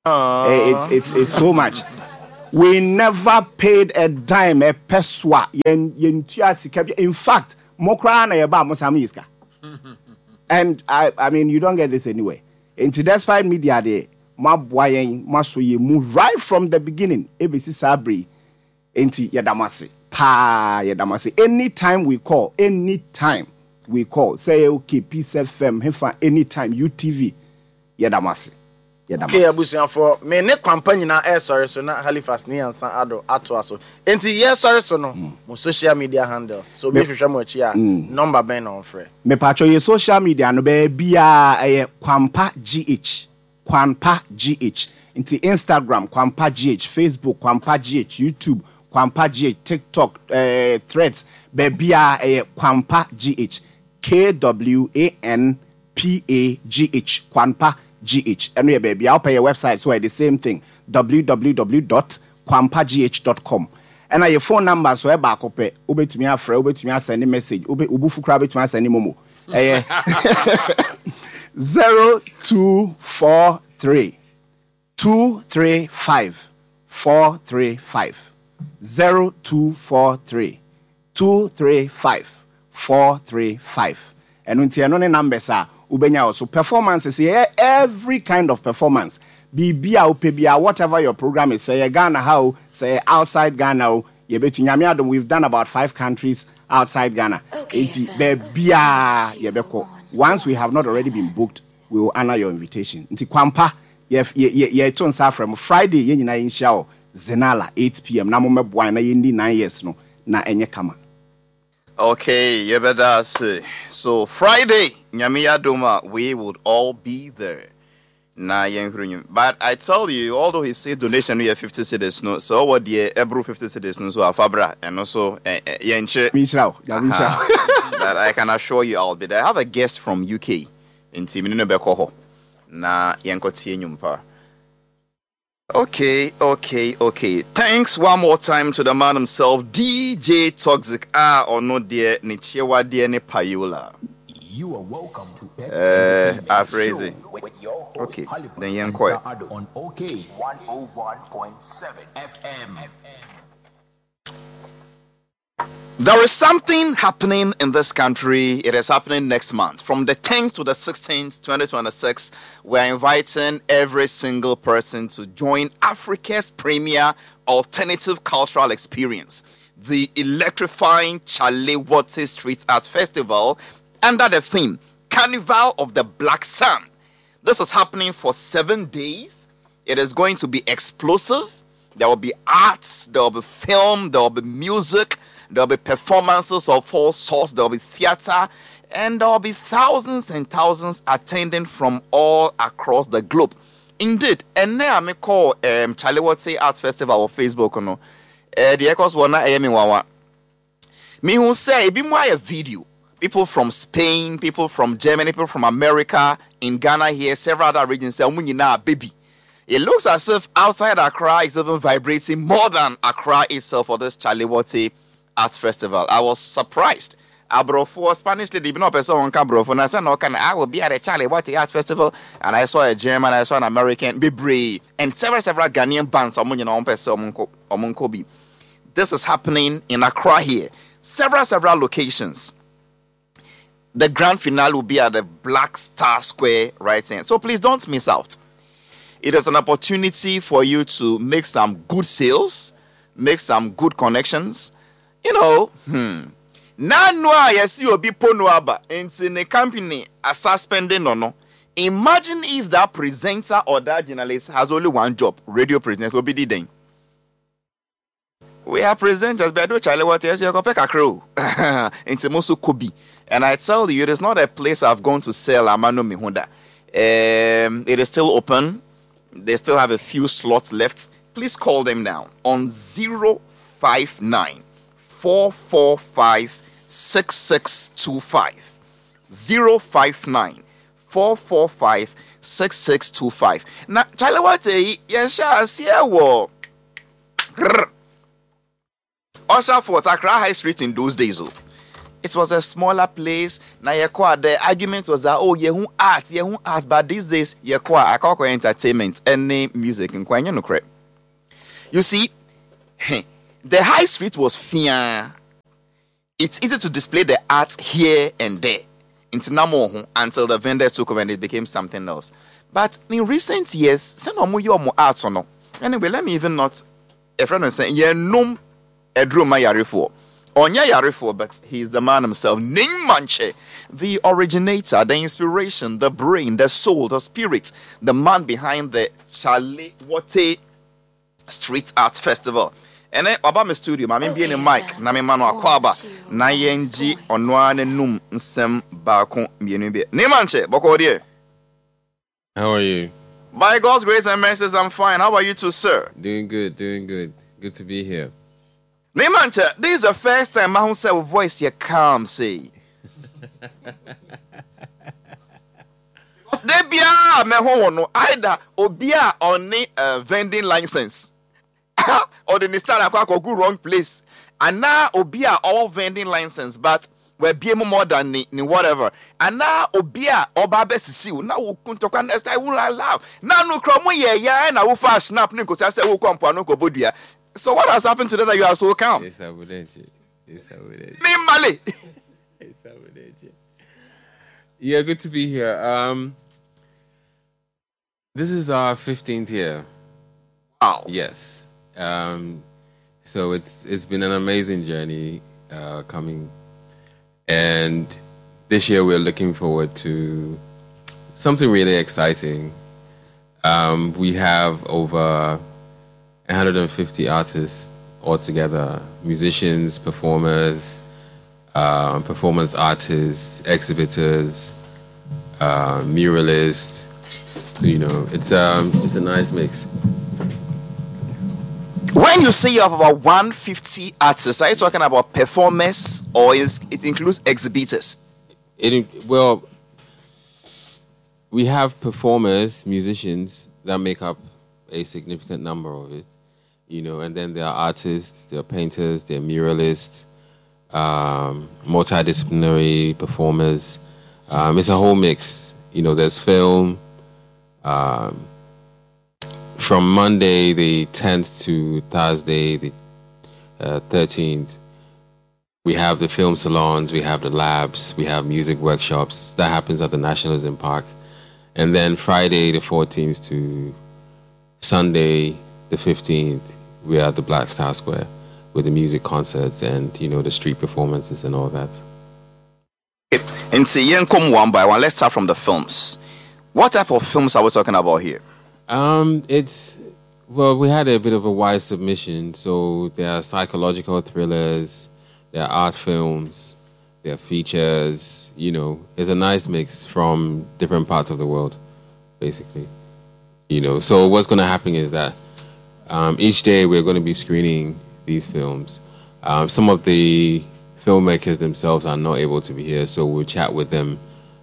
It's so much. We never paid a dime a peswa. In fact, mokra na yeba mosamiska. And I mean, you don't get this anyway. Into despite media day, my boy, masoye move right from the beginning. ABC Sabri, into Yadamasi, Yadamasi. Anytime we call, say okay, Peace FM, Hefa, anytime UTV, Yadamasi. Okay, abusian for me ne campaign na sorry so na Halifax ni ansan ado ato aso. Enti sorry so no mo social media handles. So be hwehwe mo achi a number ben on frɛ. Me patcho ye social media no be bia Kwampa GH. Kwampa GH. Enti Instagram Kwampa GH, Facebook Kwampa GH, YouTube Kwampa GH, TikTok Threads be bia Kwampa GH. KWANPAGH Kwampa GH. Anyway, baby, I'll pay your website. So the same thing. www.kwampagh.com. And your phone number so back up. Ube to me a friend, ube to me a send a message. Ube ubufu krabe to me a send momo. 0243 235 435 0243 235 435. And until no numbers are ubenya so performances here, every kind of performance. Bibia upebia, whatever your program is, say Ghana how, say outside Ghana, we've done about 5 countries outside Ghana. Once we have not already been booked, we will honor your invitation. Nti Kwampa, from Friday, in show Zenala 8 p.m. Na mo meboa na yendi 9 years no na enye kama. Okay, you better say. So Friday, Nyamiya Doma, we would all be there. But I tell you, although he says donation we have 50 cedis, no, so what the every 50 cedis no so Fabra and also Yenche. That I can assure you I'll be there. I have a guest from UK in Timino Bekoho. Na Yankoti Nyumpa. Okay. Thanks one more time to the man himself, DJ Toxic. Or no dear Nichewa dear ne Payola. You are welcome to Best Show with your host, okay, Halifax then Yankoy on OK 101.7 FM. There is something happening in this country. It is happening next month. From the 10th to the 16th, 2026, we're inviting every single person to join Africa's premier alternative cultural experience, the electrifying Chalewote Street Art Festival, under the theme, Carnival of the Black Sun. This is happening for 7 days. It is going to be explosive. There will be arts, there will be film, there will be music, there will be performances of all sorts, there will be theater, and there will be thousands and thousands attending from all across the globe. Indeed, and now I call Chalewote Art Festival on Facebook. No, the echoes were not wawa. Me who say, be more a video. People from Spain, people from Germany, people from America, in Ghana here, several other regions say, baby. It looks as if outside Accra is even vibrating more than Accra itself for this Chalewote Arts Festival. I was surprised. For Spanish lady, no person on Cabro. And I said, no, I will be at a Chalewote Arts Festival. And I saw a German, I saw an American, Bibri, and several Ghanaian bands. This is happening in Accra here. Several locations. The grand finale will be at the Black Star Square right here. So please don't miss out. It is an opportunity for you to make some good sales, make some good connections. You know, yes, you'll be ponoaba into the company as suspending or no. Imagine if that presenter or that journalist has only one job, radio presenter, will be the thing. We are presenters, but I do Chalewote else you go pick a crew. Into Mosu Kobi. And I tell you, it is not a place I've gone to sell Amano Mihonda. It is still open. They still have a few slots left. Please call them now on 059 445 6625. 059 445 6625. Now, Chalewote, yes, I see a war. Usher for Accra High Street in those days. It was a smaller place. Now, the argument was that, oh, you art, but these days, I call entertainment, any music, and quite no crap. You see, the high street was fear. It's easy to display the art here and there until the vendors took over and it became something else. But in recent years, send on more arts or no. Anyway, let me even not a friend was saying, yeah, no, a drew my yarifo. Onya yarifo, but he's the man himself. Ning Manche, the originator, the inspiration, the brain, the soul, the spirit, the man behind the Charlie Wote Street Art Festival. And then about my studio, my main being a mic, na me manu akwaba, na yenji onwane num nsem bako mienube. Nimanche, boko die. How are you? By God's grace and mercy, I'm fine. How are you too, sir? Doing good, doing good. Good to be here. Nimanche, this is the first time I say voice you calm, say. They be me ho no either obia on vending license. Or the start go wrong place. And now obia all vending license, but we're being more than ni whatever. And now obia oba besi now we kunto kan I won't allow. Now no kromo yeah and I will fast snap ni ko say we come no ko bodia. So what has happened today that you are so calm? It's evident. It's evident. Nimbali. It's evident. Yeah, good to be here. This is our 15th year. Wow. Yes. So it's been an amazing journey coming, and this year we're looking forward to something really exciting. We have over 150 artists altogether, musicians, performers, performance artists, exhibitors, muralists. You know, it's a nice mix. When you say you have about 150 artists, are you talking about performers or it includes exhibitors? Well, we have performers, musicians that make up a significant number of it, you know, and then there are artists, there are painters, there are muralists, multidisciplinary performers. It's a whole mix. You know, there's film. From Monday the 10th to Thursday the 13th, we have the film salons, we have the labs, we have music workshops. That happens at the Nationalism Park. And then Friday the 14th to Sunday the 15th, we are at the Black Star Square with the music concerts and, you know, the street performances and all that. And so you come one by one. Let's start from the films. What type of films are we talking about here? We had a bit of a wide submission. So there are psychological thrillers, there are art films, there are features. You know, it's a nice mix from different parts of the world, basically. You know, so what's going to happen is that each day we're going to be screening these films. Some of the filmmakers themselves are not able to be here, so we'll chat with them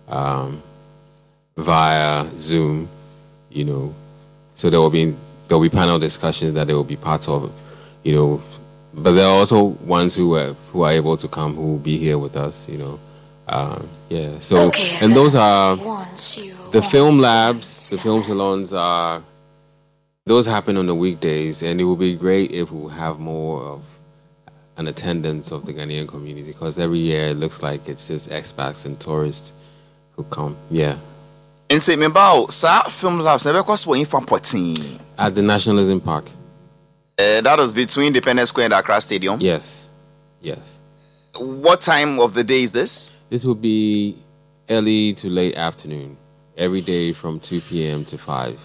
via Zoom. You know, so there will be panel discussions that they will be part of, you know. But there are also ones who are able to come, who will be here with us, you know. Yeah. So okay, and those are the film labs, the film salons are. Those happen on the weekdays, and it would be great if we have more of an attendance of the Ghanaian community, because every year it looks like it's just expats and tourists who come. Yeah. And say, about film labs, never cost one from Porting at the Nationalism Park. That is between Independence Square and Accra Stadium. Yes. Yes. What time of the day is this? This will be early to late afternoon, every day from 2 p.m. to 5.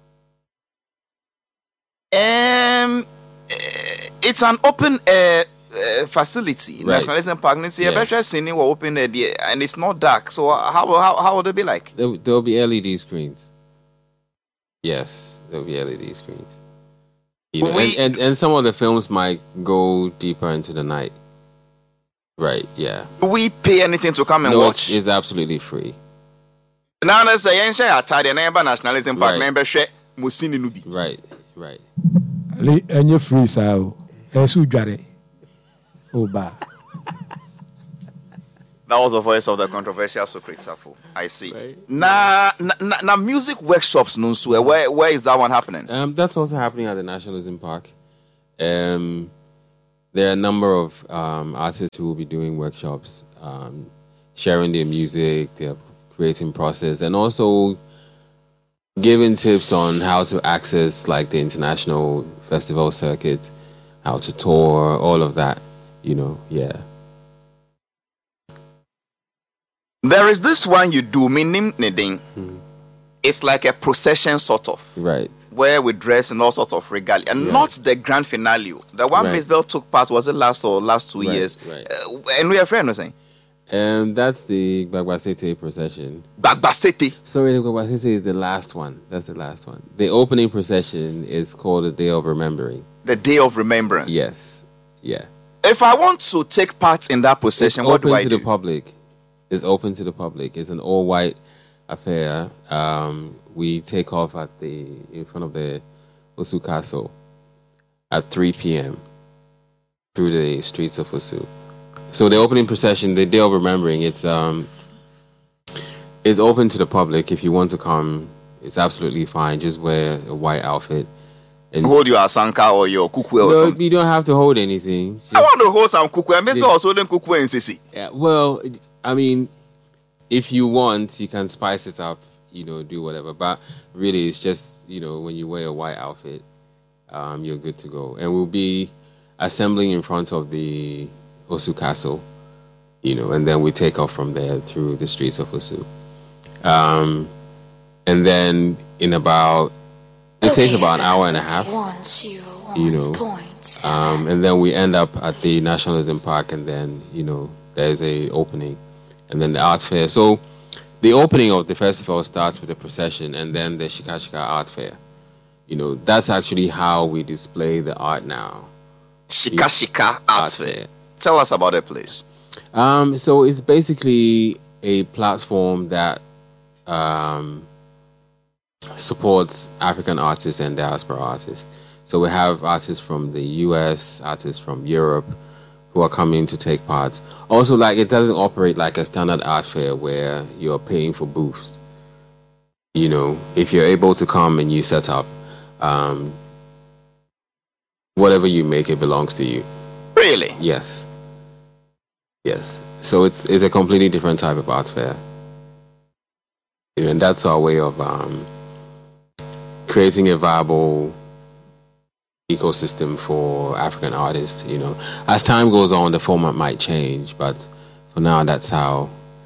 It's an open air facility. Right. Nationalism Park. It's open air, and it's not dark. So how would it be like? There will be LED screens. Yes, there will be LED screens. You know, and some of the films might go deeper into the night. Right, yeah. Do we pay anything to come and watch? It's absolutely free. Now let's say Nationalism Park. Right, right. And you're free, so that's who got it. Oh, bye. That was the voice of the controversial Socrates Safo. I see. Right. Now, music workshops, Nunsu, where is that one happening? That's also happening at the Nationalism Park. There are a number of artists who will be doing workshops, sharing their music, their creating process, and also giving tips on how to access like the international festival circuit, how to tour, all of that, yeah. There is this one you do, Minim Niding. It's like a procession sort of. Right. Where we dress in all sorts of regalia. And not the grand finale. The one Right. Miss Bell took part, was it last 2 years? Right. And we are friends, no saying? And that's the Gbagbasete procession. Bagbasete. Sorry, the Gbagbasete is the last one. That's the last one. The opening procession is called the Day of Remembering. The Day of Remembrance. Yes. Yeah. If I want to take part in that procession, what do I to do? the public. It's open to the public. It's an all-white affair. We take off in front of the Osu Castle at 3 p.m. through the streets of Osu. So the opening procession, the Day of Remembering, it's open to the public. If you want to come, it's absolutely fine. Just wear a white outfit. And Hold your asanka or your kukwe or no, something. you don't have to hold anything. Just- I want to hold some kukwe. Miss Bell was holding kukwe in Sisi. Yeah, well, I mean, if you want, you can spice it up, do whatever. But really, it's just, when you wear a white outfit, you're good to go. And we'll be assembling in front of the Osu Castle, and then we take off from there through the streets of Osu. And then it takes about an hour and a half, and then we end up at the Nationalism Park, and then, there's a opening, and then the art fair. So the opening of the festival starts with the procession, and then the Shika Shika art fair. That's actually how we display the art now. Shika Shika Art Fair. Tell us about it, please. So it's basically a platform that supports African artists and diaspora artists. So we have artists from the US, artists from Europe who are coming to take part. Also, it doesn't operate like a standard art fair where you're paying for booths. If you're able to come and you set up, whatever you make, it belongs to you. Really? Yes. So it's a completely different type of art fair. And that's our way of creating a viable ecosystem for African artists. As time goes on, the format might change, but for now, that's how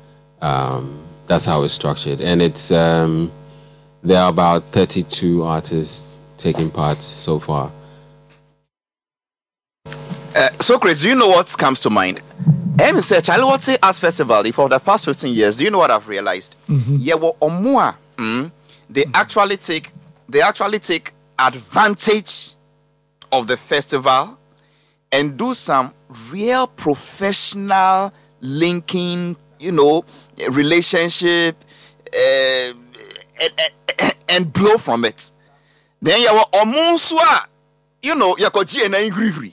it's structured. And it's there are about 32 artists taking part so far. Socrates, do you know what comes to mind? I'm say Charlie what's it Arts Festival for the past 15 years. Do you know what I've realized? Yeah, well, Omua, they actually take advantage of the festival and do some real professional linking, relationship, and blow from it. Then you were Omunswa, you got GNA.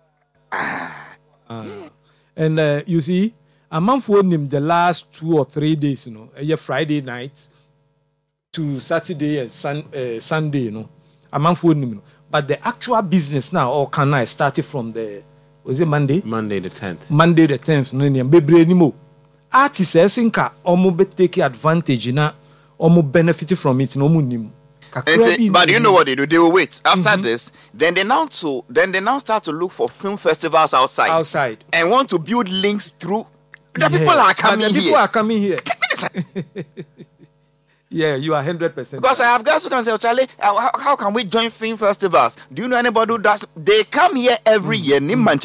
And you see, a month for him the last 2 or 3 days, a Friday night to Saturday and Sunday, a month for him. But the actual business now, or can I started from was it Monday? Monday the 10th. Monday the 10th, no, baby anymore. Artists, I think, take advantage na, benefit from it, no money. But you know what they do? They will wait. After this, then they now start to look for film festivals outside. And want to build links through. The people are coming here. People are coming here. Yeah, you are 100%. Because I have guys who can say, Charlie, how can we join film festivals? Do you know anybody who does? They come here every year.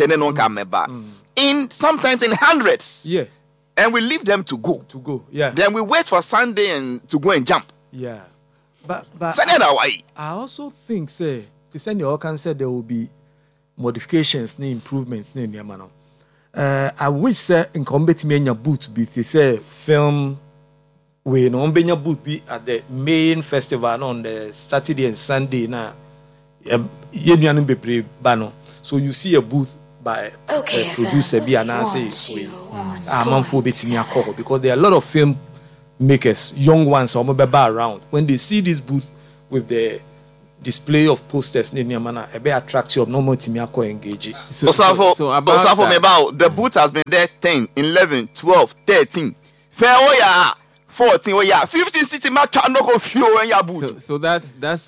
In sometimes in hundreds. Yeah. And we leave them to go. Yeah. Then we wait for Sunday and to go and jump. Yeah. But I also think, say, to send your can say there will be modifications, improvements, I wish, say, in combat me in your boot be to say film we no benya booth be at the main festival on the Saturday and Sunday na yenuanu bebre ba no. So you see a booth by producer bi anaasɛ wei amanfoɔ bɛtumi akɔ hɔ because there are a lot of film makers, young ones, or maybe around. When they see this booth with the display of posters, a bit attractive, no more to engage. So the booth has been there 10, 11, 12, 13. Fair 14, 15 city match no confuse when you booth. So that's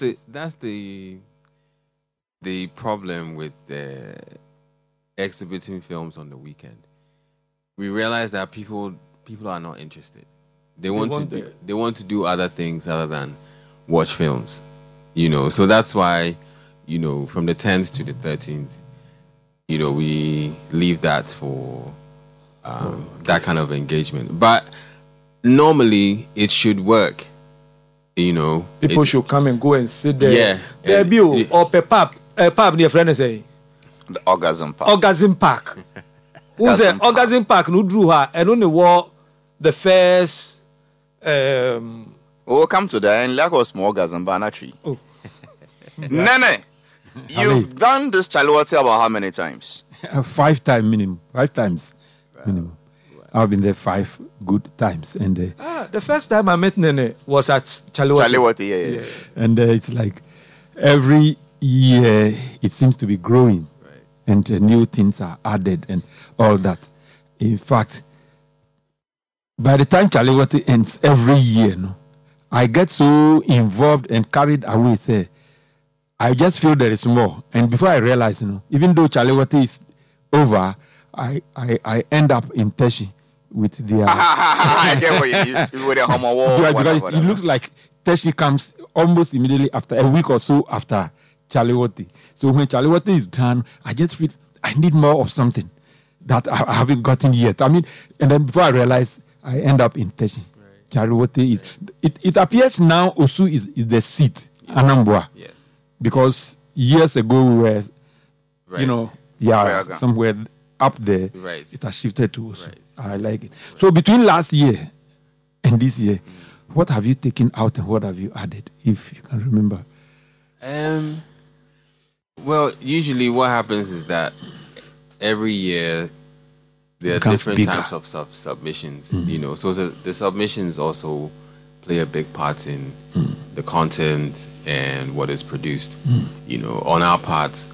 the problem with the exhibiting films on the weekend. We realize that people are not interested. They want to do other things other than watch films, So that's why, from the 10th to the 13th, we leave that for that kind of engagement. But normally it should work, People should come and go and sit there. Yeah. There be or pub near friend say. The Orgasm Park. Orgasm Park. Who say Orgasm Park? No drew her and only war the first. We'll come to that and like us more orgasm banana tree. Oh. Nene, you've done this Chaliwati about how many times? 5 times minimum. 5 times minimum. I've been there 5 good times, and the first time I met Nene was at Chaliwati. Yeah. And it's like every year it seems to be growing, and new things are added and all that. In fact, by the time Chaliwati ends every year, I get so involved and carried away. Say, I just feel there is more, and before I realize, even though Chaliwati is over, I end up in Teshi with their. I get what you with a homo wall. Because it looks like Teshi comes almost immediately after a week or so after Chaliwati. So when Chaliwati is done, I just feel I need more of something that I haven't gotten yet. And then before I realize, I end up in Teshi. Chaliwati is. It appears now Osu is the seat, Anambra. Yes. Because years ago we were, somewhere up there. Right. It has shifted to Osu. Right. I like it. So between last year and this year, what have you taken out and what have you added, if you can remember? Well, usually what happens is that every year there are different types of submissions, So the submissions also play a big part in the content and what is produced. On our part,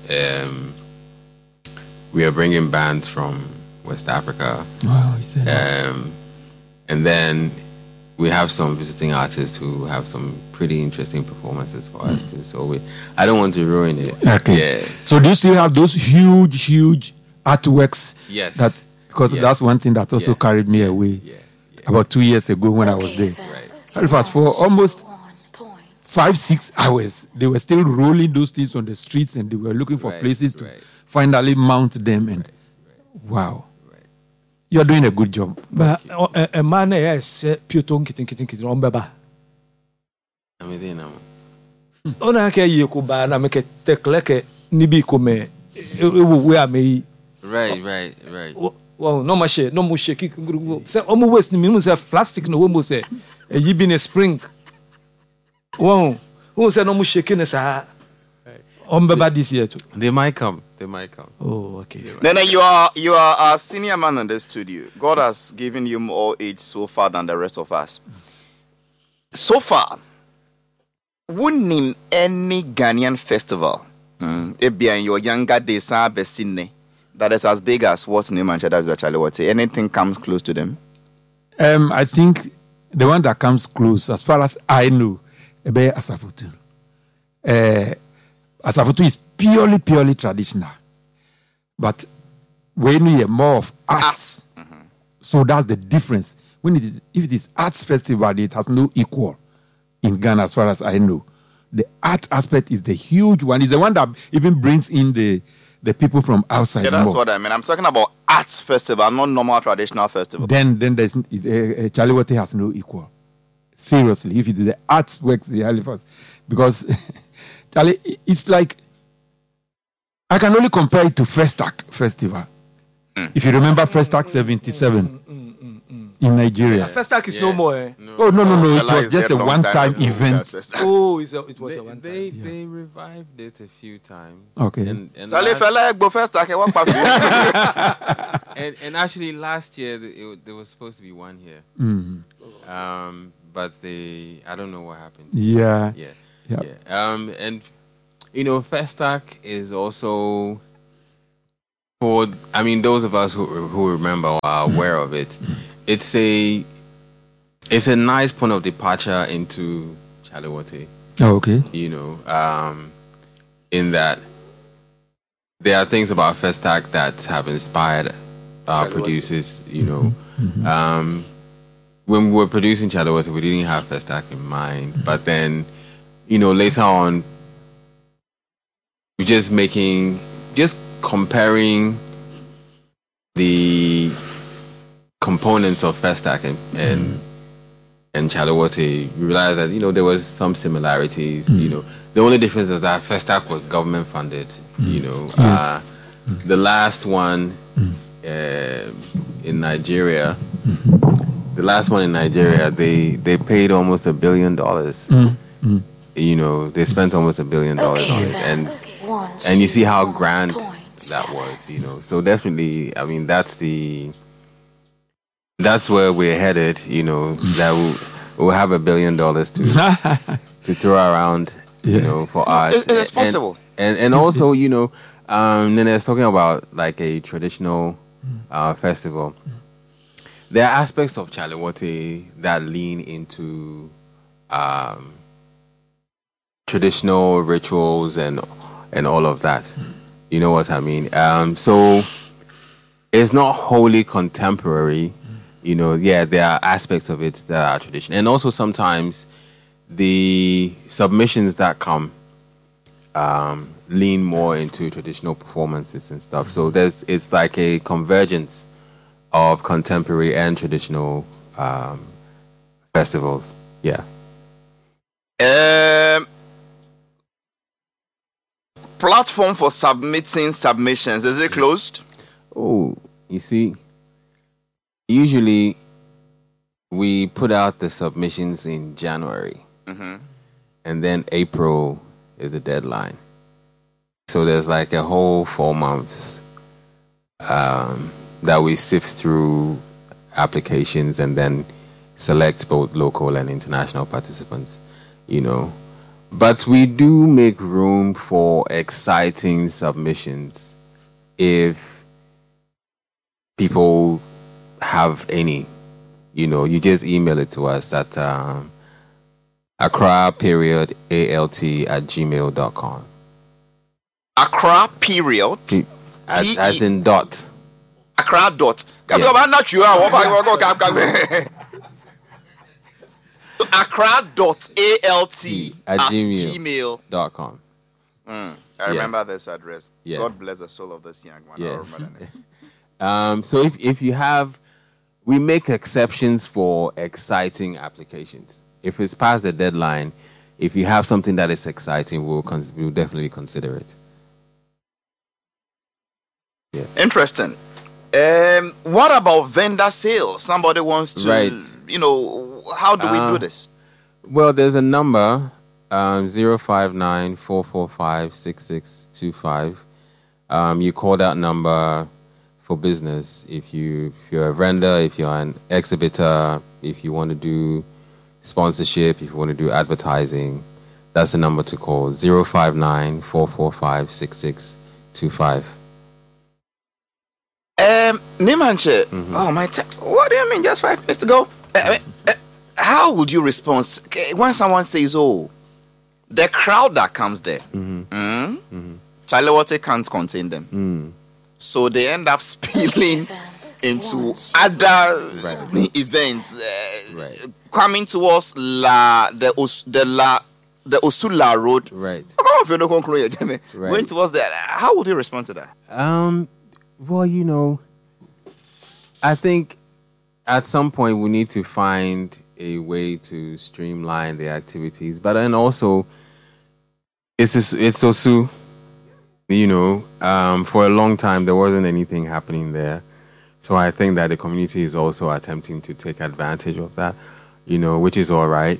we are bringing bands from West Africa. Wow, and then we have some visiting artists who have some pretty interesting performances for us too. So I don't want to ruin it. Okay. Yes. So do you still have those huge artworks? Yes. Because that's one thing that also carried me away about 2 years ago when I was there. Right. It was for almost 5-6 hours. They were still rolling those things on the streets and they were looking for places to finally mount them. And wow. You're doing a good job. But a man is Pyotong kitten on Baba. I mean, they know. Onake Yokuba, and I make a tekleke Nibikome. Where me. Right. Well, no mushy, no mushy. Say, almost West Nimus have plastic, no one say. Ye been a spring. Wow, who said no more shakiness? On Baba this year too. They might come. Oh, okay. Then you are a senior man in the studio. God has given you more age so far than the rest of us. So far, wouldn't name any Ghanaian festival. It be in your younger days, that is as big as what New Manchester is actually what say. Anything comes close to them? I think the one that comes close, as far as I know, Ebe Asafutu. Asafutu is purely traditional. But when we are more of arts, so that's the difference. If it is arts festival, it has no equal in Ghana as far as I know. The art aspect is the huge one. It's the one that even brings in the people from outside. Yeah, that's more. what I mean. I'm talking about arts festival, not normal traditional festival. Then there's Chaliwati has no equal. Seriously, if it is the artworks, the Halifax, because Charlie, it's like I can only compare it to Festac Festival. If you remember Festac 77, in Nigeria. Festac is no more. Eh? Oh no! It Fela was is just dead a long one-time time ago. event. Oh, it was a one time. They revived it a few times. Okay. And Charlie last- Fela go first. I can walk past and actually last year there was supposed to be one here. But I don't know what happened. Yeah. Yeah. And Festac is also for those of us who remember or are aware of it. It's a nice point of departure into Chalewote. Oh, okay. In that there are things about Festac that have inspired our producers. When we were producing Chalewote, we didn't have Festac in mind, but then later on, we're just comparing the components of Festac and Chalewote. We realized that there was some similarities. The only difference is that Festac was government funded. The last one in Nigeria. The last one in Nigeria, they paid almost $1 billion. They spent almost $1 billion on it, and you see how grand that was. So definitely, that's where we're headed. That we'll have $1 billion to throw around. For us. It's possible. And also, Nene is talking about like a traditional festival. There are aspects of Chalewote that lean into traditional rituals and all of that. You know what I mean? So it's not wholly contemporary. There are aspects of it that are traditional. And also sometimes the submissions that come lean more into traditional performances and stuff. So it's like a convergence of contemporary and traditional festivals. Yeah. Platform for submitting submissions, is it closed? Oh, you see, usually we put out the submissions in January, and then April is the deadline. So there's like a whole 4 months that we sift through applications and then select both local and international participants, But we do make room for exciting submissions if people have any. You just email it to us at accra.alt@gmail.com. Accra period. As in dot. Accra dot. Accra.alt@gmail.com. I remember this address. Yeah. God bless the soul of this young man. I Yeah. remember the name. So if you have, we make exceptions for exciting applications. If it's past the deadline, if you have something that is exciting, we'll definitely consider it. Yeah. Interesting. What about vendor sales? Somebody wants to, Right. how do we do this? Well, there's a number, 059-445-6625. You call that number for business. If you're a vendor, if you're an exhibitor, if you want to do sponsorship, if you want to do advertising, that's the number to call, 059-445-6625. Nimanche, oh my, what do you mean? Just 5 minutes to go. How would you respond when someone says, "Oh, the crowd that comes there, Chalewote can't contain them, so they end up spilling into other events, coming towards the Osula Road, Right. Going towards that. How would you respond to that? Well, I think at some point we need to find a way to streamline the activities, but then also it's Osu. For a long time there wasn't anything happening there. So I think that the community is also attempting to take advantage of that, which is all right.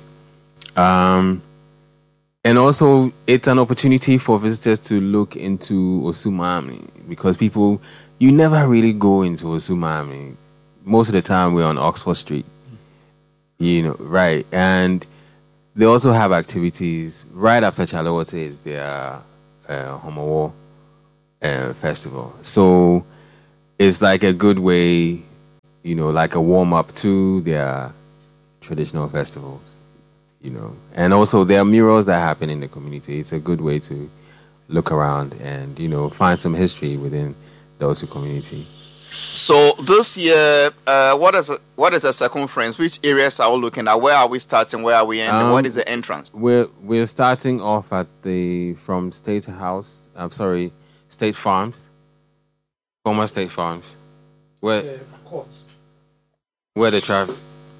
And also, it's an opportunity for visitors to look into Osumami, because you never really go into Osumami. Most of the time, we're on Oxford Street, right? And they also have activities right after Chalawote is their Homowo festival. So it's like a good way, like a warm up to their traditional festivals. And also there are murals that happen in the community. It's a good way to look around and, find some history within the Osu community. So this year, what is the circumference? Which areas are we looking at? Where are we starting? Where are we ending? What is the entrance? We're starting off from State Farms, former State Farms, where the traffic,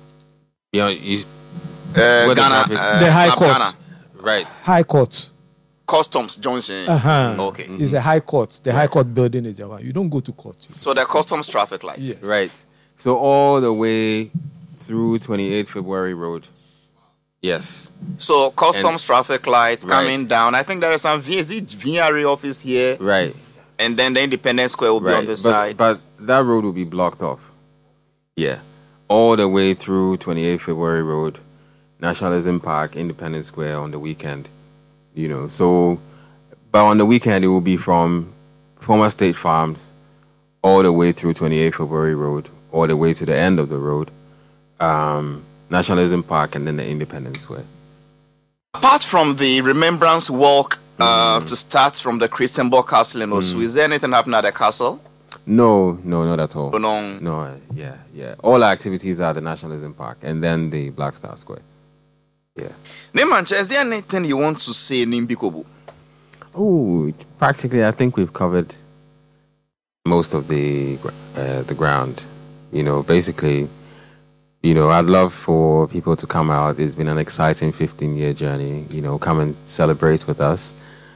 Ghana, the High Court. Ghana. Right. High Court. Customs Junction. Okay. It's a High Court. The High Court building is the one. You don't go to court. So the customs traffic lights. Yes. Right. So all the way through 28 February Road. Yes. So customs traffic lights Right. coming down. I think there is some VRA office here. Right. And then the Independence Square will be on the side. But that road will be blocked off. Yeah. All the way through 28 February Road, Nationalism Park, Independence Square on the weekend. So, but on the weekend, it will be from former State Farms all the way through 28 February Road, all the way to the end of the road, Nationalism Park, and then the Independence Square. Apart from the Remembrance Walk to start from the Christianborg Castle in Osu, is there anything happening at the castle? No, not at all. Oh, no. No, yeah. All our activities are at the Nationalism Park and then the Black Star Square. Yeah. Nemanche, is there anything you want to say in Mbikobu? Oh, practically, I think we've covered most of the ground. Basically, I'd love for people to come out. It's been an exciting 15-year journey. Come and celebrate with us.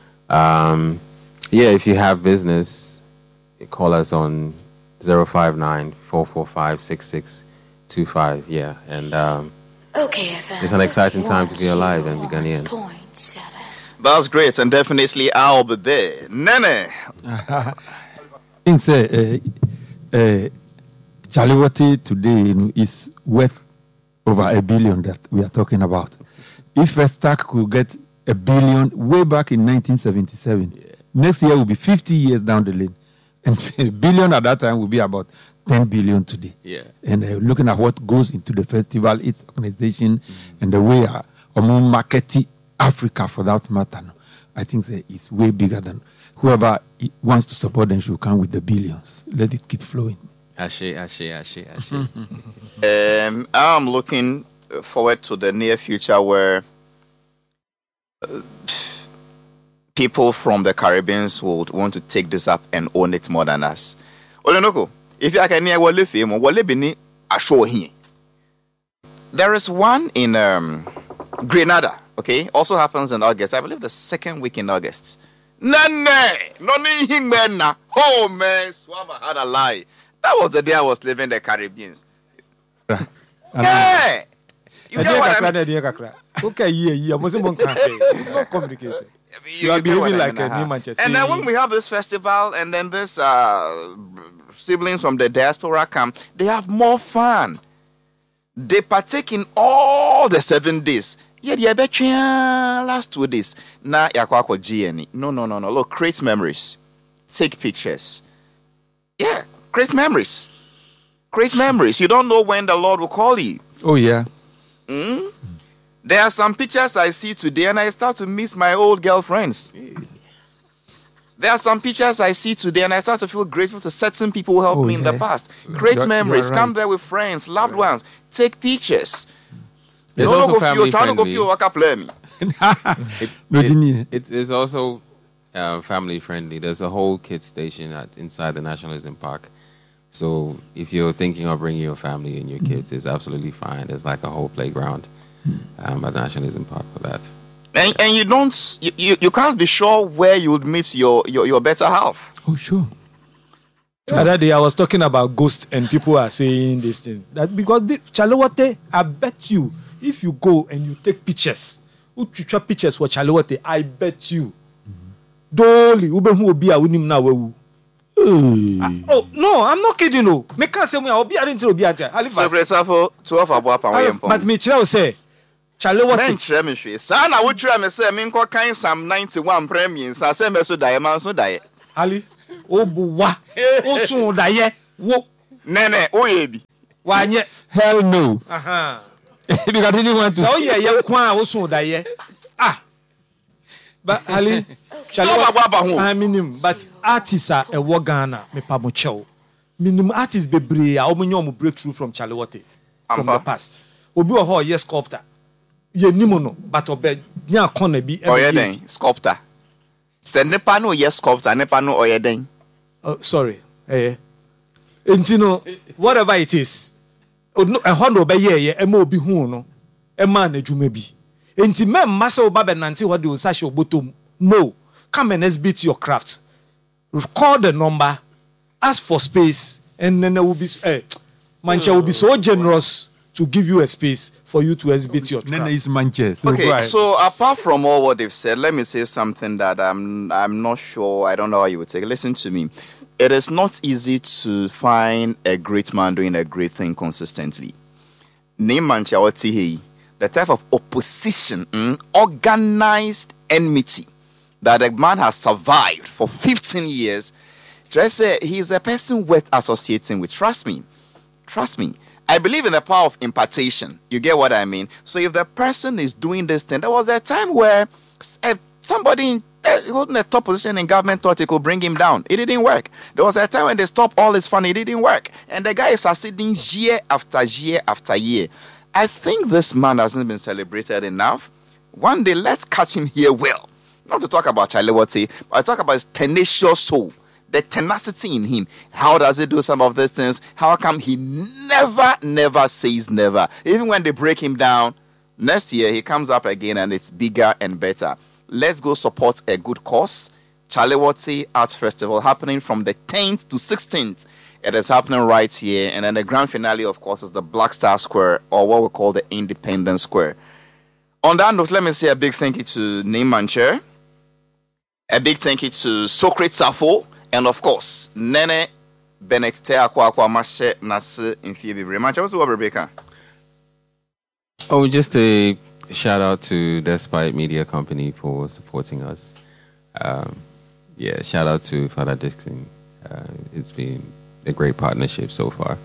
If you have business, call us on 059-445-6625. Yeah, and Okay, FM. it's an exciting time to be alive and be Ghanaian. 101.7. That's great, and definitely I'll be there. Nene. In say, Chalawote today is worth over $1 billion that we are talking about. If Vestac could get $1 billion way back in 1977, next year will be 50 years down the lane. And $1 billion at that time will be about 10 billion today. Yeah. And looking at what goes into the festival, its organization, and the way market Africa for that matter, I think it's way bigger than whoever wants to support them should come with the billions. Let it keep flowing. Ashe. I'm looking forward to the near future where people from the Caribbean would want to take this up and own it more than us. Olenoko, if you can hear Wale Femo, Wale Bini, I show here. There is one in Grenada, okay? Also happens in August. I believe the second week in August. None, oh man, Swaba had a lie. That was the day I was leaving the Caribbeans. Yeah! You get what I mean? Okay, yeah. Not complicated. You are behaving like a New Manchester. And then when we have this festival and then this siblings from the diaspora come, they have more fun. They partake in all the 7 days. Yeah, last 2 days. Now, GNE. No. Look, create memories. Take pictures. Yeah, create memories. Create memories. You don't know when the Lord will call you. Oh, yeah. There are some pictures I see today and I start to miss my old girlfriends. There are some pictures I see today and I start to feel grateful to certain people who helped me in the past. Create memories. Come there with friends, loved ones. Take pictures. It's Don't also go family trying to go friendly. feel like a play me. It's also family friendly. There's a whole kids station inside the Nationalism Park. So if you're thinking of bringing your family and your kids, it's absolutely fine. There's like a whole playground at Nationalism Park for that. And you can't be sure where you would meet your better half. Oh, sure. The other day I was talking about ghosts and people are saying this thing. That because Chalewate, I bet you, if you go and you take pictures for Chalewate, I bet you. Dolly, Ube who will be a winning now. Oh no, I'm not kidding. No, me can't say me. I'll be adding to be at. So, for example, 12 about but me say, Chalewate. Mentre me hwe. Sa na wo twira me say me nko kan Psalm 91 premiums. Sa say me so dae man so dae. Ali, obuwa, osun daye, wo. Nene, oye bi. Wanye. Hell no. Because I didn't want to. So yeah, kwan osun daye. Ah. But Ali, I mean, but artists are a Wagana, me pamocho. Minimum artists be brave, I open breakthrough from Chalewate from the past. Obi oho yes sculptor. Ye nimono, but obe nya kone bi. Oye den sculptor. Se nepa no yes sculptor, nepa no oye den. Sorry. Intino, whatever it is. A hondo be ye ema obi hu no. Ema na dwuma bi. Enti mem masa oba be nante what do sashi obotom. No. Come and exhibit your craft. Call the number, ask for space, and then there will be Mancha will be so generous to give you a space for you to exhibit your craft. Is Manchester. Okay, so apart from all what they've said, let me say something that I'm not sure, I don't know how you would take. Listen to me. It is not easy to find a great man doing a great thing consistently. Name Mancha Otihi, the type of opposition, organized enmity that a man has survived for 15 years. Just say he's a person worth associating with. Trust me. I believe in the power of impartation. You get what I mean? So if the person is doing this thing, there was a time where somebody holding a top position in government thought it could bring him down. It didn't work. There was a time when they stopped all his fun. It didn't work. And the guy is succeeding year after year after year. I think this man hasn't been celebrated enough. One day, let's catch him here well. Not to talk about Chalewate, but I talk about his tenacious soul, the tenacity in him. How does he do some of these things? How come he never says never? Even when they break him down, next year he comes up again and it's bigger and better. Let's go support a good cause. Chalewate Arts Festival happening from the 10th to 16th. It is happening right here. And then the grand finale, of course, is the Black Star Square, or what we call the Independence Square. On that note, let me say a big thank you to Name Mancher. A big thank you to Socrates Safo, and of course, Nene Benekte Akwa Mashe Nase Infibi. Mancher, what's what, Rebecca? Oh, just a shout out to Despite Media Company for supporting us. Shout out to Father Dixon. It's been a great partnership so far.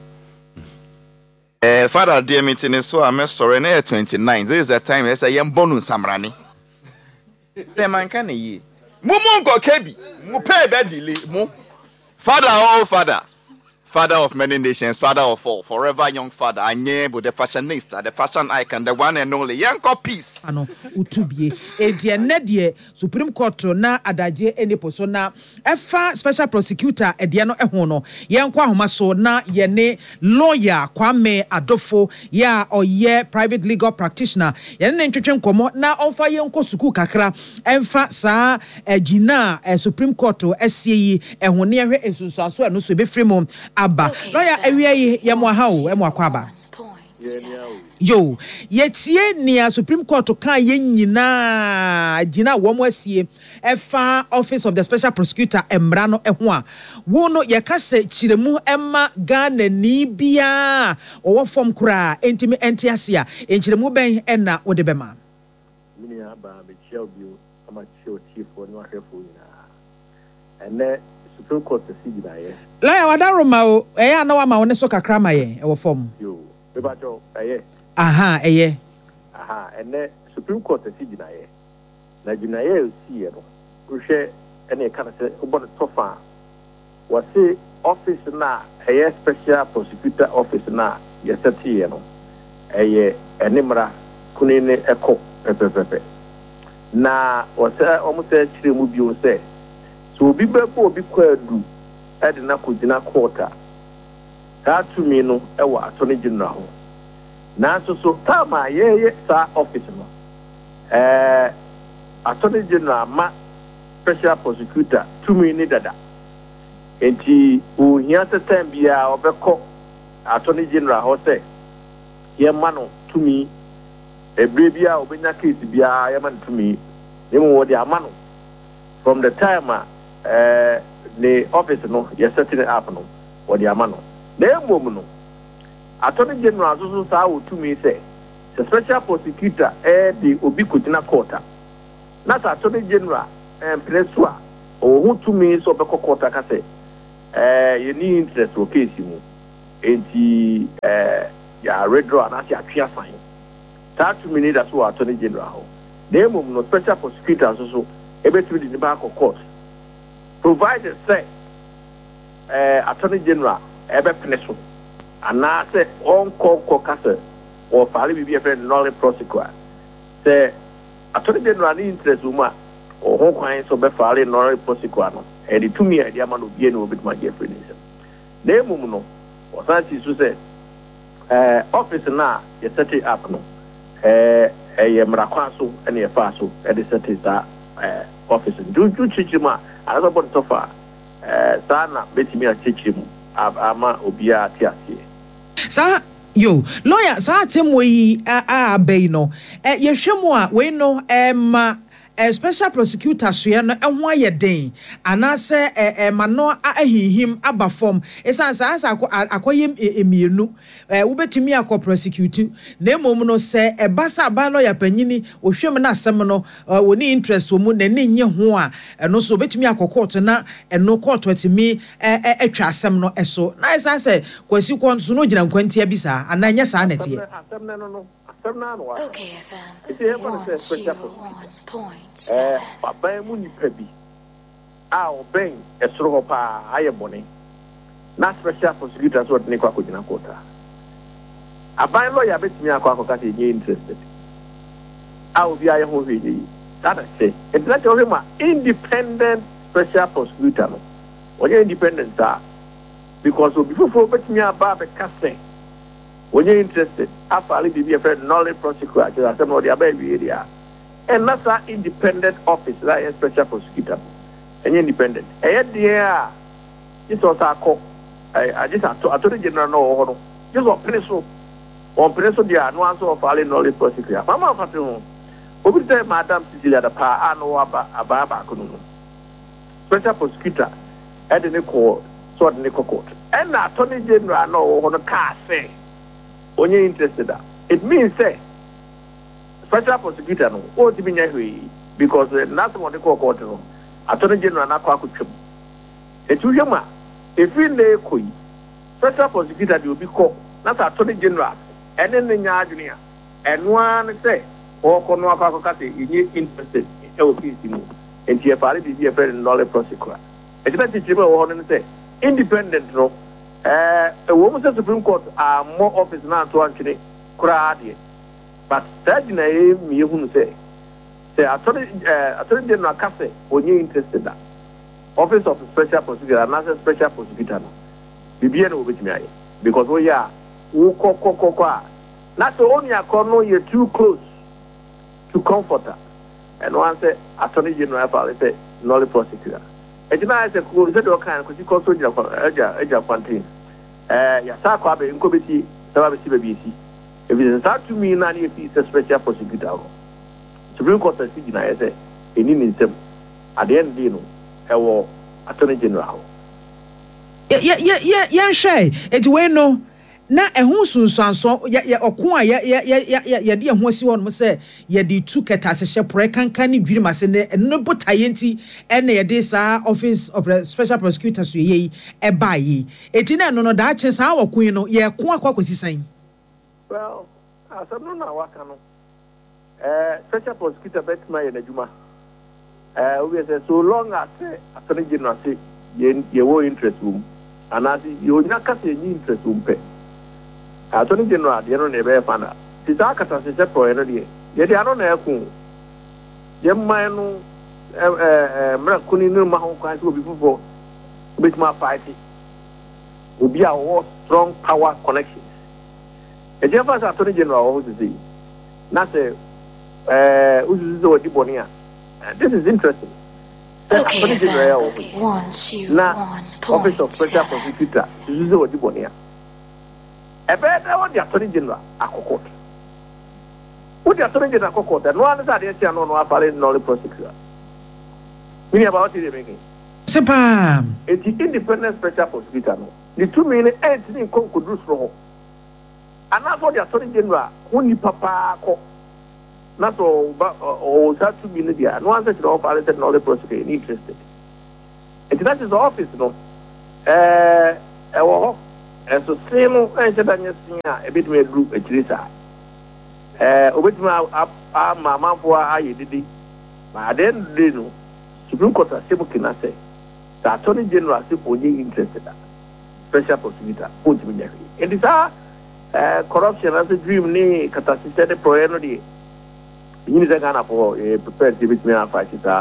Father, dear meeting, so I'm sorry, 29. This is the time I say, I'm bonus Samrani. The man can ye. Mumungo Kebi, Mupe Bedili, Mu. Father, oh Father. Father of many nations, Father of all, forever young Father, Anyebo, the fashionista, the fashion icon, the one and only, Yanko Peace. Ano, utubie, Edia Nedie, Supreme Court, na Adaje, any persona, Efa Special Prosecutor, Ediano Ehono, Yankwa Humaso, na Yene, Lawyer, Kwame Adofo, ya or ye, private legal practitioner, Yen Intuition Komo, na Alpha Yanko Suku Kakra, Enfa Sa, Gina, Supreme Court, SCE, Ehoniere, and Susaso, and Nusube Fremon. Aba lawyer ewie ye mo ha o e mo akwaba yo yetie nia Supreme Court kan ye nyina gina wo mo asie efa Office of the Special Prosecutor emra no eho a wo no ye ka se kiremu emma Ghana ni bia owo fom kura entimi entiase a enkiremu ben ena wo de bema mini aba be chia bio ama chia tifo no ahwefo nyina ene Supreme Court see by Lawyer wadaroma o na wa ma woni so kakra ma ye e wo fom yo be ba jo aha ene Supreme Court see by na ginaye see no hwe ene kana se obo tofa wa see office na special prosecutor office na yesati no enimra kunene eko pepepepe na wa se omo se chire mu bio se so obi bebo obi kwadu edina kujina quarter ka tumi no ewa attorney general ho na so tama ye sa office no attorney general ma special prosecutor tumi ni dada enti ohia tetem bia obekọ attorney general ho say ye ma no tumi ebre bia obenya case bia ye ma no tumi emu wo de ama no from the time the office no ye setting it up no wo de ama no na emom no attorney general so sa wo tumi say the special prosecutor the obi kujina court na sa attorney general presua o hu tumi so be court ka say you need interest o case mu enti ya redraw na sia atwa sign that tumi need as what attorney general ho na emom no special prosecutor so ebetumi di ba court provided say attorney general ebe peneso ana say on call kase or file be a friend knowledge prosecutor say attorney general ni interest uma or ho kwan so be file knowledge prosecutor no e di tumi e di ama no bie no obetuma ge friend ni na emum no o san si so say office na ye set it up no ye mrakwa so ene ye fa so e di set it office do chichima another body so far sana betimi a chichimu ama obia tiasie sa yo lawyer sa temo yi abei no ye hwemu a we no ma special prosecutor so ye no ho ayeden anase ma no ahihim aba form esan sa akoyem emienu wo betimi akọ prosecute na emom no se basa ba lawyer panyini ohwem na asem no woni interest mu na ne nye ho a eno so betimi akọ court na eno court atimi atwa asem no eso na esan se kwasi kwon so no gina nkwantia bi sa ananya sa na tie asem no Okay, FM. It's a special Papa Munipebi. Our bank, a sort of higher money. Not special prosecutors what Nico Kujina Kota. A by lawyer bet me a quackati interested. I will be a movie. That I say. It's not him independent special prosecutor. When you're independent, because before bet me a barber casting. When you're interested, after be a friend knowledge prosecutor, I said, no, the baby area. And that's an independent office, like a special prosecutor. And independent. And yet, yeah, this was our call. I just told the general, no, just on pencil. On pencil, the answer of all knowledge prosecutor. Mama, Fatu, over there, Madame Cecilia, the power, I know about special prosecutor, at the Nico, sort of Nico court. And now, Attorney General, no, on the car say. When you're interested, it means say special prosecutor no what to be because that's what they call court no attorney general na kwa kutwem etu hwema if we lay koi special prosecutor dey obi call na attorney general ene ne nya adwene a eno an say o ko no akwa ka say you interested e o case mu enti e fare bi e friend knowledge prosecutor e dey teach me wo no say independent no a woman says Supreme Court are more office now to actually crowd, but that in a me who say attorney general Casse when you interested that office of special prosecutor and as a special prosecutor BBN with me because we are not only a corner you're too close to comforter and one say attorney general say knowledge prosecutor. Ejina ese ko se do kan ko si ko so eja kwantin ya sa kwa be nko beti sa ba be si evidence that to me na ni fi special prosecutor Supreme Court si gina ese eni ni nsem at the end no e wo attorney general ya shey eti we no na ehun sunsanso ya okun a ya de ehun asi won mo se ya de tu keta hye pre kankan ni dwiri mase ne no botaye nti ene ya de sa office of special prosecutor so ye e ba yi eti na no da che sa okun no ye kon akwakwasi san well asam no na waka no special prosecutor bet my na juma we say so long as attorney general say ye wo interest room and as you nyaka say ni interest room pe attorney general de no ne be fana ti ta kata se se pro eno de ye de ano na ekun ye man no mra kuni no ma ho kwan so bi fufo bit ma fight obi a wo strong power connections e je fa attorney general ho say na say uzuzu odi bonia this is interesting Attorney General na Office of Special Prosecutor use odi bonia. Ebeda what the Attorney General akokot. What the Attorney General akokot no answer dey say no afare no prosecutor. Meaning about it making. Sepa. It's independent special prosecutor no. The 2 million entity conclude from. And that's what the Attorney General who ni papa ko. Not all, but or 2 million there. No answer to the offer said no prosecutor interested. And that is the office no. And so same and said that a bit me group a trisa. Obit my for I did. But then they know Supreme Court as simple can say the Attorney General is only interested special prosecutor put me there. And it's corruption as a dream ni catastrophe pro the you need a for a prepared to meet me and fight it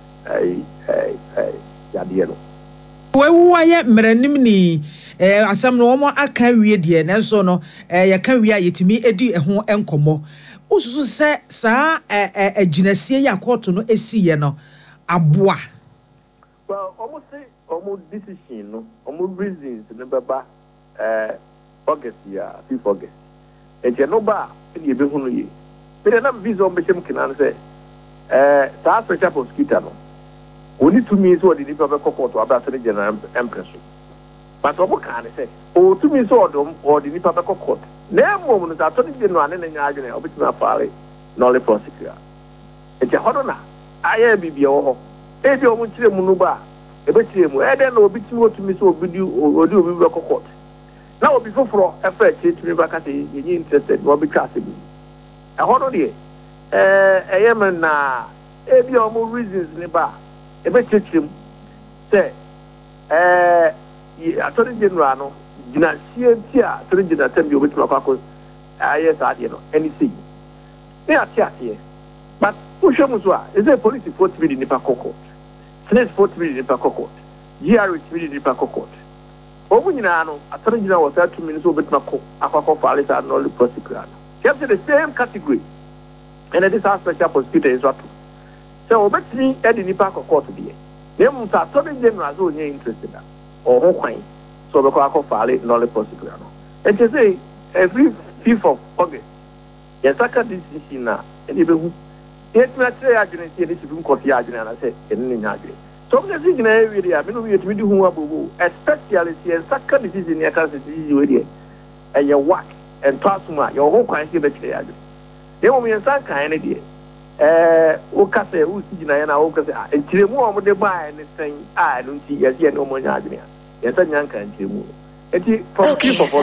Yadiano. Why Meranimni asam no mo aka wie de na so no ya ka wie ayetimi edi ho enkomo osusu se saa aginasie ya court no esiye no aboa. Well, almost decision no almost reasons no baba August ya 5th August e no ba e be hunu ye be na visa on be chem kinan say saa special prosecutor no only 2 means what the paper court to Attorney General Empress. But what can I say? Oh, 2 means or the paper court. Never moment that Attorney General and any of it file no prosecutor. It's a hodona. I am BBO. If you want to Munuba, a bit him, I don't know between to miss or video or do we court. Now before a fair to me back at the interested, what be casting. A hodona. I am na if you are more reasons in the bar. A bit him say, Attorney General, no, Gina, CNT, Attorney General, tell me which Macacos, yes, I know, anything. They are here. But Pushamuswa is a police 40 million in Paco, Senate 40 million in Paco, GRH million in Paco. Omunano, Attorney General was 2 minutes over Mako, Apaco Palace, and all the prosecutor. Kept in the same category, and it is our special prosecutor is what. So, let me add in the Paco court to be. Them Attorney General is only interested in. Or Hawkeye, so the Quaco Fale, no prosecutor. And to say, every 5th of August, yes, I can decision now, and even yet, I say, I didn't see this Supreme Court yard, and I said, and in Yagri. So, the thing in every area, I mean, we have to do who especially see second decision in your country, and your work and Tasuma, your whole kind of yard. They will be in some kind of idea. Okase, who's in Okase, and Chilemo, what they buy and saying, I don't see as yet no more yard. Yes, I can't tell you. From people for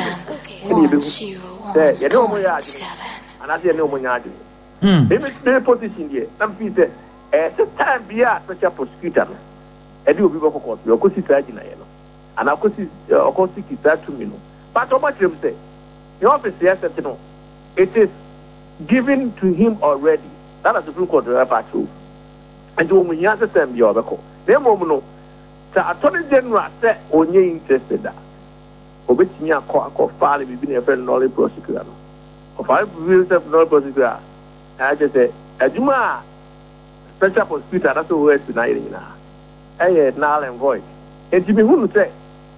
you know more yard, and I say no more yard. They position here. Some people at the time be a special prosecutor. And you will be court, your course is and I could see a course is that to me. But how much you say? The office, yes, it is given to him already. That is the Supreme Court part 2. And you will answer them the other call. They will the Attorney General said, only interested that. For which me a call father between a friend and prosecutor. Of 5 years of no prosecutor, I just say, Ajuma special prosecutor, that's the word tonight. I had null and void. And to me, who say,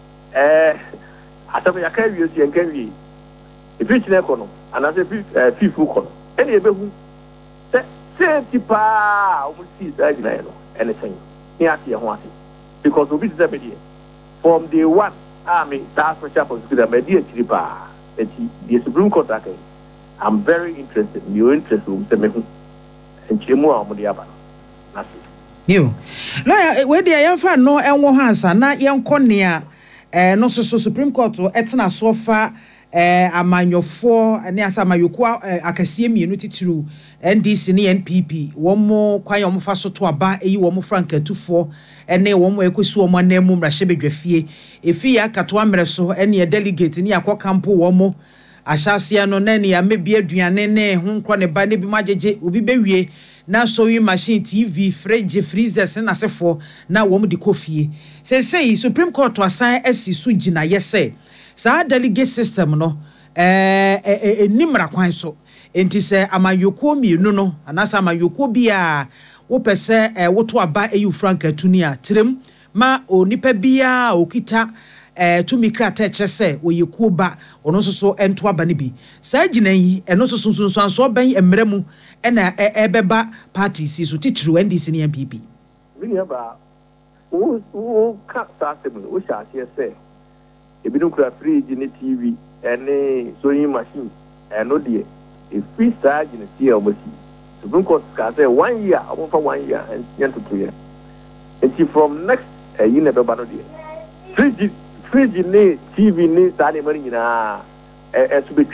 I tell you, I can't use and can be. If it's an econo, and I say, 5 full. Any of who say, Tipa, see that anything. Here, because we visit from day one, army, that's for chapel, my dear Chipa, the Supreme Court. I'm very interested in your interest in the and Chimo Amodiaba. You, where the young fan no and Wahansa, not young Cornea, no so Supreme Court or Etna sofa. Amanyo 4 and yes amayukwa akasiem unity through NDC and NPP one more kwai omofa so to aba eyi wo mo frank atufo ene wo mo ekosu wo mo na mu mrahye bedwafie efi ya kato amre so ene delegate ni akokampo wo mo ahyase no na ne ya mebi aduane ne ho nkro ne ba ne bi magege obi bewie na sewing machine TV fridge freezers na sefo na wo mo de kofie say Supreme Court asan asisu gina yese sa delegate system no nimra kwan so enti se amayoko mienu no anasa amayoko bia wo pese woto aba eyu Frank Atuni a tirem ma onipa bia okita tumi krata kyerɛ sɛ wɔyɛ kuo ba ɔno nso so ɛnto aba ne bi saa gyina yi ɛno nso so nso ɔbɛn mmerɛ mu ɛna ɛbɛba party si so titiri NDC ne MPP mini aba wo ka saa sɛm no wo hyɛ aseɛ sɛ ebinom kura fridge ne TV ɛne sewing machine ɛno deɛ efi saa gyina si a ɔmasi Supreme Court ka sɛ 1 year ɔmfa 1 year ɛnyɛ ntotoyɛ nti from next yi na ɛbɛba no deɛ fridge ne TV ne saa nneɛma no nyinaa ɛso bɛtwa